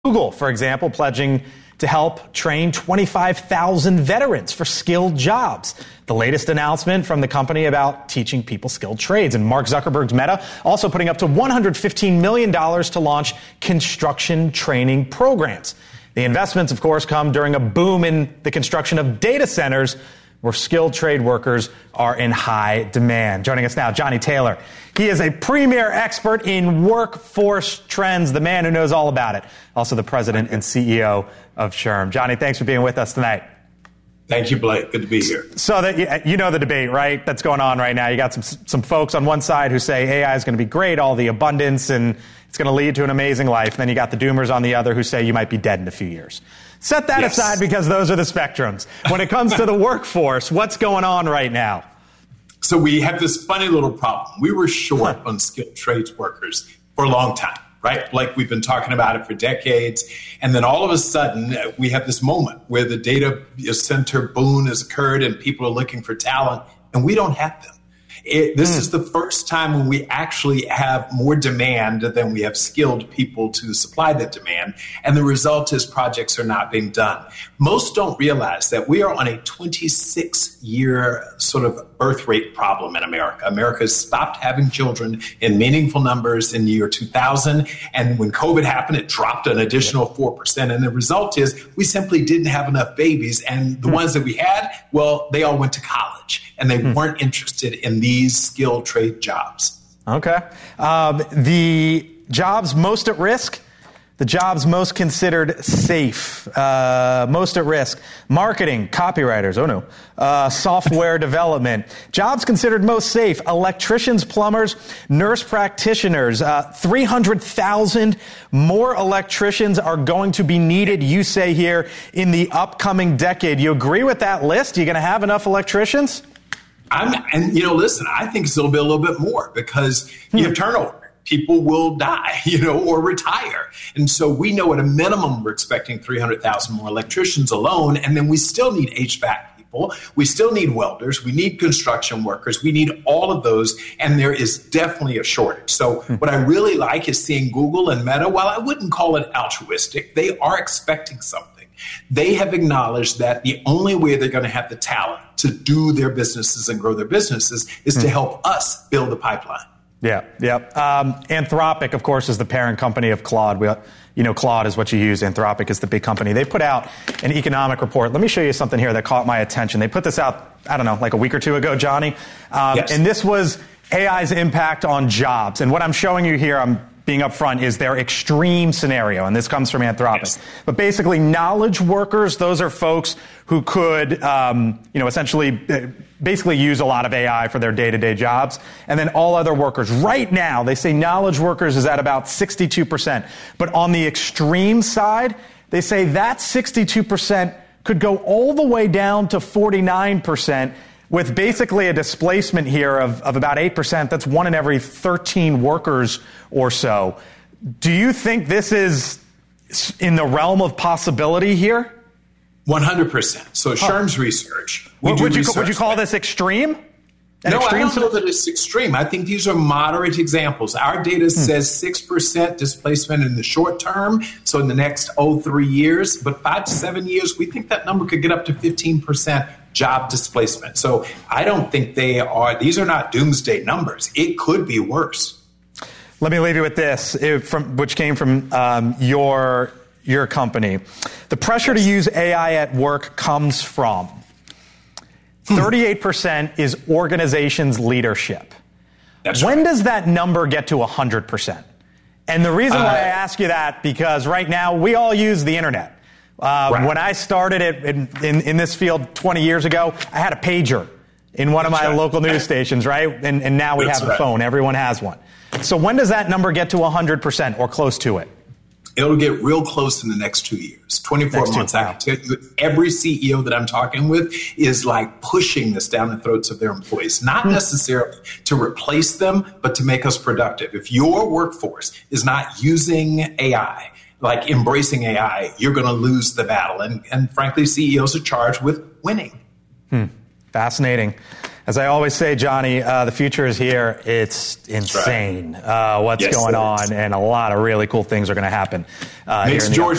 Google, for example, pledging to help train 25,000 veterans for skilled jobs. The latest announcement from the company about teaching people skilled trades. And Mark Zuckerberg's Meta also putting up to $115 million to launch construction training programs. The investments, of course, come during a boom in the construction of data centers where skilled trade workers are in high demand. Joining us now, Johnny Taylor. He is a premier expert in workforce trends, the man who knows all about it. Also the president and CEO of SHRM. Johnny, thanks for being with us tonight. Thank you, Blake. Good to be here. So that you know the debate, right, that's going on right now. You got some folks on one side who say AI is going to be great, all the abundance, and it's going to lead to an amazing life. And then you got the doomers on the other who say you might be dead in a few years. Set that aside because those are the spectrums. When it comes to the workforce, what's going on right now? So we have this funny little problem. We were short on skilled trades workers for a long time, right? Like we've been talking about it for decades. And then all of a sudden, we have this moment where the data center boom has occurred and people are looking for talent, and we don't have them. This is the first time when we actually have more demand than we have skilled people to supply that demand. And the result is projects are not being done. Most don't realize that we are on a 26-year sort of birth rate problem in America. America has stopped having children in meaningful numbers in the year 2000. And when COVID happened, it dropped an additional 4%. And the result is we simply didn't have enough babies. And the ones that we had, well, they all went to college. And they weren't interested in these skilled trade jobs. Okay. The jobs most at risk, the jobs most considered safe, most at risk, marketing, copywriters, software development. Jobs considered most safe, electricians, plumbers, nurse practitioners. 300,000 more electricians are going to be needed, you say here, in the upcoming decade. You agree with that list? Are you going to have enough electricians? Listen, I think it'll be a little bit more because you have turnover. People will die, or retire. And so we know at a minimum we're expecting 300,000 more electricians alone. And then we still need HVAC people. We still need welders. We need construction workers. We need all of those. And there is definitely a shortage. So what I really like is seeing Google and Meta, while I wouldn't call it altruistic, they are expecting something. They have acknowledged that the only way they're going to have the talent to do their businesses and grow their businesses is to help us build the pipeline. Yeah. Anthropic, of course, is the parent company of Claude. Claude is what you use. Anthropic is the big company. They put out an economic report. Let me show you something here that caught my attention. They put this out, like a week or two ago, Johnny. Yes. And this was AI's impact on jobs. And what I'm showing you here, I'm being upfront, is their extreme scenario, and this comes from Anthropic. Yes. But basically, knowledge workers, those are folks who could, essentially, basically use a lot of AI for their day-to-day jobs. And then all other workers. Right now, they say knowledge workers is at about 62%. But on the extreme side, they say that 62% could go all the way down to 49%. With basically a displacement here of about 8%, that's 1 in every 13 workers or so. Do you think this is in the realm of possibility here? 100%. So SHRM's research. Would you call this extreme? I don't know that it's extreme. I think these are moderate examples. Our data says 6% displacement in the short term, so in the next 3 years. But 5 to 7 years, we think that number could get up to 15% job displacement. So I don't think these are not doomsday numbers. It could be worse. Let me leave you with this, which came from your company. The pressure to use AI at work comes from 38% is organizations' leadership. That's when right. does that number get to 100%? And the reason why I ask you that, because right now we all use the internet. Right. When I started in this field 20 years ago, I had a pager in one of my local news stations, right? And now we have a phone. Everyone has one. So when does that number get to 100% or close to it? It'll get real close in the next 2 years, 24 months. I can tell you, every CEO that I'm talking with is like pushing this down the throats of their employees, not necessarily to replace them, but to make us productive. If your workforce is not using AI, like embracing AI, you're going to lose the battle. And frankly, CEOs are charged with winning. Fascinating. As I always say, Johnny, the future is here. It's insane what's going on, and a lot of really cool things are going to happen. Makes George